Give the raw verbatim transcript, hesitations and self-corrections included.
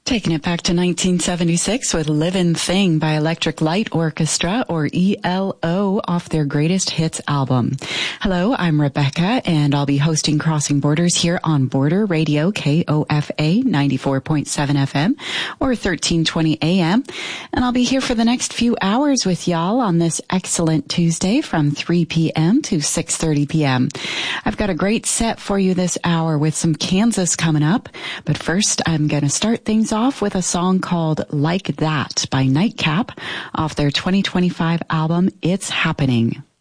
Taking it back to nineteen seventy-six with Livin' Thing by Electric Light Orchestra, or E L O, off their Greatest Hits album. Hello, I'm Rebecca, and I'll be hosting Crossing Borders here on Border Radio, K O F A ninety-four point seven F M, or thirteen twenty A M. And I'll be here for the next few hours with y'all on this excellent Tuesday from three p.m. to six thirty p.m. I've got a great set for you this hour with some Kansas coming up, but first I'm going to start things off off with a song called Like That by Nightcap off their twenty twenty-five album It's Happening.